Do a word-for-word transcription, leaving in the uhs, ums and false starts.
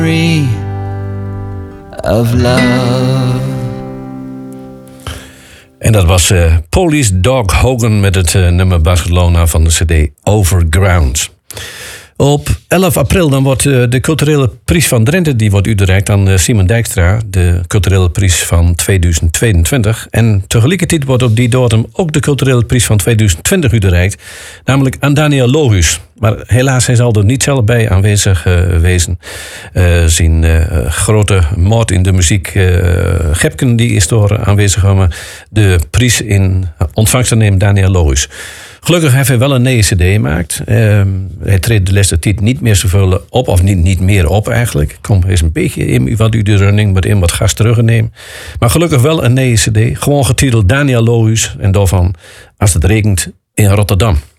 of love. En dat was uh, Police Dog Hogan met het uh, nummer Barcelona van de cd Overground. Op elf april dan wordt uh, de culturele prijs van Drenthe die wordt uitgereikt aan uh, Simon Dijkstra, de culturele prijs van tweeduizend tweeëntwintig. En tegelijkertijd wordt op die datum ook de culturele prijs van tweeduizend twintig uitgereikt, namelijk aan Daniel Lohuus. Maar helaas hij zal er niet zelf bij aanwezig uh, wezen. Uh, zijn uh, grote moord in de muziek, uh, Gepken, die is door aanwezig om de prijs in ontvangst te nemen, Daniel Lohuus. Gelukkig heeft hij wel een nieuwe cd gemaakt. Uh, hij treedt de laatste tijd niet meer zoveel op, of niet, niet meer op eigenlijk. Kom eens een beetje in wat u de running, met in wat gas terugnemen. Maar gelukkig wel een nieuwe cd, gewoon getiteld Daniel Lohuus. En daarvan Als het regent in Rotterdam.